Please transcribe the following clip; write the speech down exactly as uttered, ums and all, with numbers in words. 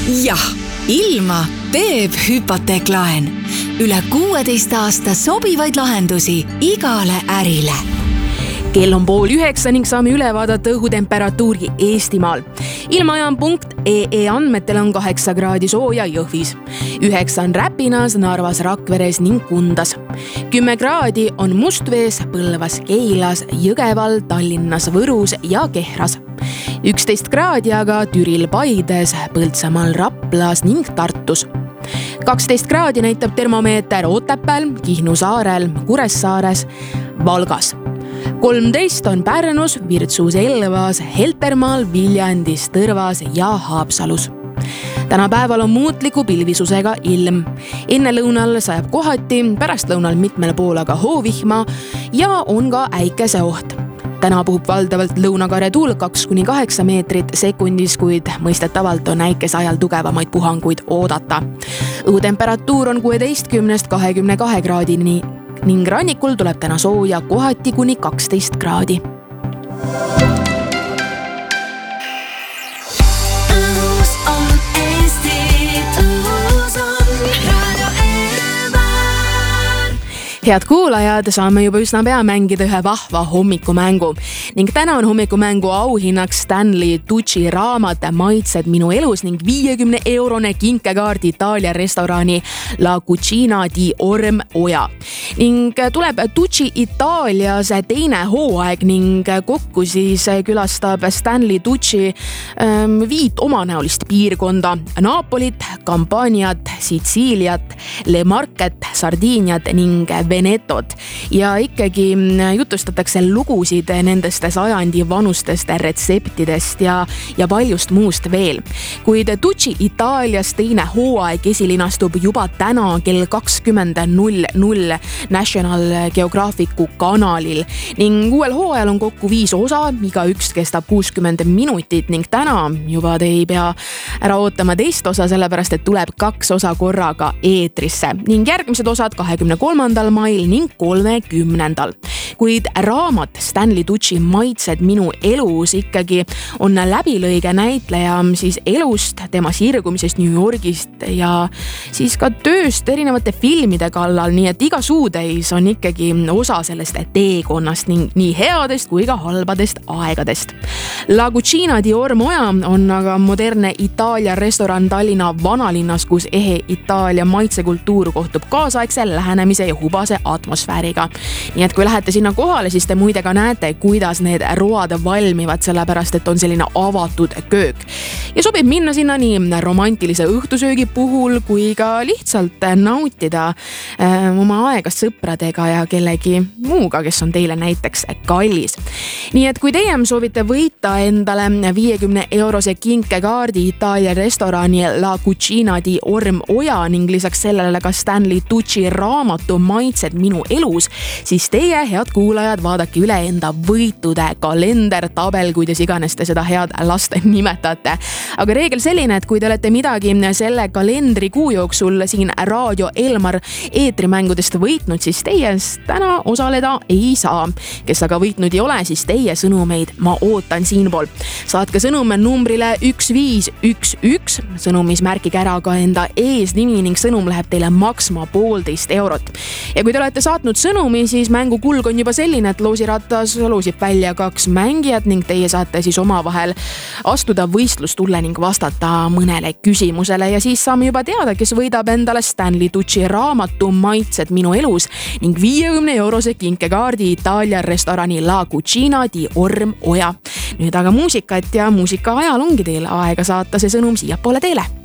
jah, ilma teeb hüpoteeklaen. Üle kuueteist aasta sobivaid lahendusi igale ärile. Kell on pool üheksa ning saame üle vaadata õhutemperatuuri Eestimaal. Ilmajaam punkt ee andmetel on kaheksa kraadi sooja Jõhvis. üheksa on Räpinas, Narvas, Rakveres ning Kundas. kümme kraadi on Mustvees, Põlvas, Keilas, Jõgeval, Tallinnas, Võrus ja Kehras. üksteist kraadi aga Türil, Paides, Põltsamaal, Raplas ning Tartus. kaksteist kraadi näitab termomeeter Otepääl, Kihnu saarel, Kuressaares, Valgas. kolmteist on Pärnus, Virtsus, Elvas, Heltermaal, Viljandis, Tõrvas ja Haapsalus. Täna päeval on muutliku pilvisusega ilm. Enne lõunal sajab kohati, pärast lõunal mitmel pool aga hoovihma ja on ka äikeseoht. Täna puhub valdavalt lõunakarja tuul kaks kuni kaheksa meetrit sekundis, kuid mõistetavalt on äikese ajal tugevamaid puhanguid oodata. Õhutemperatuur on kuueteistkümnest kahekümne kahe kraadini ning rannikul tuleb täna sooja kohati kuni kaksteist kraadi. Head kuulajad, saame juba üsna pea mängida ühe vahva hommikumängu ning täna on hommikumängu auhinnaks Stanley Tucci raamat Maitsed minu elus ning viiekümne eurone kinkekaart Itaalia restorani La Cucina di Orm Oja. Ning tuleb Tucci Itaalias teine hooaeg ning kokku siis külastab Stanley Tucci ähm, viit omanäolist piirkonda: Napolit, Campaniat, Sitsiiliat, Le Market, Sardiiniat ning Venetot ja ikkagi jutustatakse lugusid nendest sajandi vanustest retseptidest ja, ja paljust muust veel. Kuid Tucci Itaalias teine hooaeg esilinastub juba täna kell kakskümmend null null National Geographicu kanalil ning uuel hooajal on kokku viis osa, iga üks kestab kuuskümmend minutit ning täna juba te ei pea ära ootama teist osa, sellepärast et tuleb kaks osa korraga eetrisse ning järgmised osad kahekümne kolmandal mail ning kolmekümnendal. Kuid raamat Stanley Tucci Maitsed minu elus ikkagi on läbilõige näitleja siis elust, tema sirgumisest New Yorgist ja siis ka tööst erinevate filmide kallal, nii et iga suutäis on ikkagi osa sellest teekonnast ning nii headest kui ka halbadest aegadest. La Cucina di Orm Oja on aga modernne Itaalia restoran Tallinna vanalinnas, kus ehe Itaalia maitsekultuur kohtub kaasaegse lähenemise ja hubase atmosfääriga. Nii et kui lähete sinna kohale, siis te muide ka näete, kuidas need road valmivad, sellepärast et on selline avatud köök. Ja sobib minna sinna nii romantilise õhtusöögi puhul kui ka lihtsalt nautida äh, oma aegast sõpradega ja kellegi muuga, kes on teile näiteks kallis. Nii et kui teie soovite võita endale viiekümne eurose kinkekaardi Itaalia restorani La Cucina di Orm Oja ning lisaks sellele ka Stanley Tucci raamatu Maitsed minu elus, siis teie, head kuulajad, vaadake üle enda võitude kalender, tabel, kuidas iganes te seda head last nimetate. Aga reegel selline, et kui te olete midagi selle kalendri kuu jooksul siin Raadio Elmar eetrimängudest võitnud, siis teie täna osaleda ei saa. Kes aga võitnud ei ole, siis teie sõnumeid ma ootan siinpool. Saatke sõnum numbrile üks viis üks üks, sõnumis märkige ära ka enda eesnimi ning sõnum läheb teile maksma poolteist eurot. Ja kui te olete saatnud sõnumi, siis mängu kulg on juba selline, et loosiratas loosib välja kaks mängijat ning teie saate siis omavahel astuda võistlustulle ning vastata mõnele küsimusele ja siis saame juba teada, kes võidab endale Stanley Tucci raamatu Maitsed minu elus ning viiekümne eurose kinkekaardi Itaalia restorani La Cucina di Orm Oja. Nüüd aga muusikat ja muusika ajal ongi teil aega saata see sõnum siiapoole teele.